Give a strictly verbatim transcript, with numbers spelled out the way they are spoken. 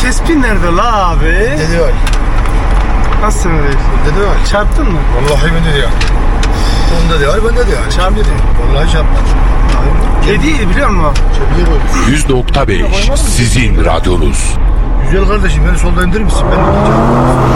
tespih nerede la abi? Dede var. Nasıl sen öyle? Dede var. Çarptın mı? Vallahi ben de ya. Onda de var, bende de yani. Çarptı. Vallahi çarptı. Kediydi biliyor musun? Çebiye koy. yüz nokta beş sizin radyonuz. Güzel kardeşim, beni solda indirir misin? Ben de gideceğim.